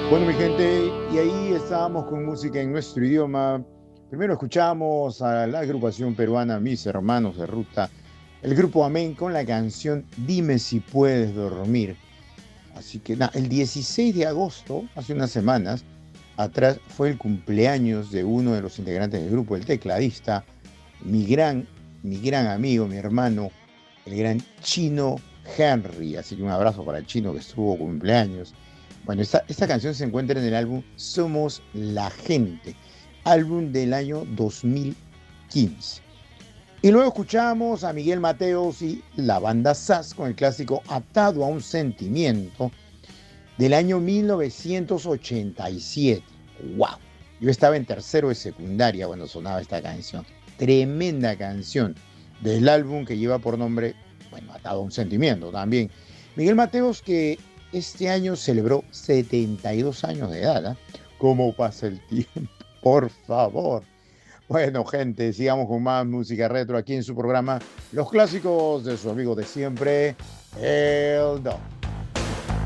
Bueno, mi gente, y ahí estábamos con música en nuestro idioma. Primero escuchamos a la agrupación peruana Mis Hermanos de Ruta, el grupo Amén con la canción Dime si puedes dormir. Así que nada, el 16 de agosto, hace unas semanas atrás, fue el cumpleaños de uno de los integrantes del grupo, el tecladista, mi gran, mi gran amigo, mi hermano, el gran Chino Henry. Así que un abrazo para el Chino que estuvo cumpleaños. Bueno, esta canción se encuentra en el álbum Somos la Gente, álbum del año 2015. Y luego escuchamos a Miguel Mateos y la banda SAS con el clásico Atado a un Sentimiento del año 1987. ¡Wow! Yo estaba en tercero de secundaria cuando sonaba esta canción. Tremenda canción del álbum que lleva por nombre, bueno, Atado a un Sentimiento también. Miguel Mateos que este año celebró 72 años de edad. ¿Eh? ¿Cómo pasa el tiempo? Por favor. Bueno, gente, sigamos con más música retro aquí en su programa Los Clásicos de su amigo de siempre, el Don.